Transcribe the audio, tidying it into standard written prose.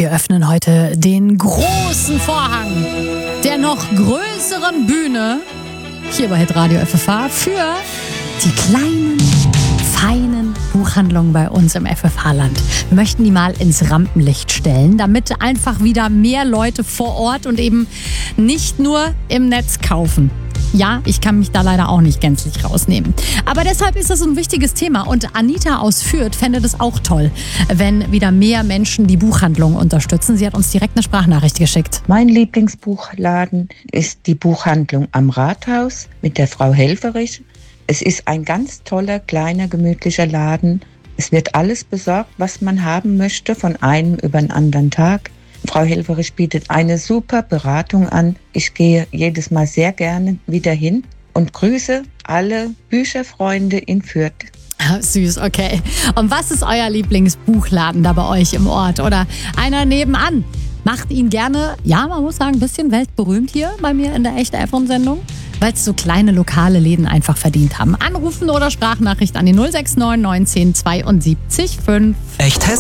Wir öffnen heute den großen Vorhang der noch größeren Bühne hier bei Hitradio FFH für die kleinen, feinen Buchhandlungen bei uns im FFH-Land. Wir möchten die mal ins Rampenlicht stellen, damit einfach wieder mehr Leute vor Ort und eben nicht nur im Netz kaufen. Ja, ich kann mich da leider auch nicht gänzlich rausnehmen. Aber deshalb ist das ein wichtiges Thema und Anita aus Fürth fände das auch toll, wenn wieder mehr Menschen die Buchhandlung unterstützen. Sie hat uns direkt eine Sprachnachricht geschickt. Mein Lieblingsbuchladen ist die Buchhandlung am Rathaus mit der Frau Helferich. Es ist ein ganz toller, kleiner, gemütlicher Laden. Es wird alles besorgt, was man haben möchte, von einem über den anderen Tag. Frau Helferich bietet eine super Beratung an. Ich gehe jedes Mal sehr gerne wieder hin und grüße alle Bücherfreunde in Fürth. Süß, okay. Und was ist euer Lieblingsbuchladen da bei euch im Ort? Oder einer nebenan? Macht ihn gerne, ja, man muss sagen, ein bisschen weltberühmt hier bei mir in der Echt-iPhone-Sendung, weil es so kleine lokale Läden einfach verdient haben. Anrufen oder Sprachnachricht an die 069 19 72 5. Echt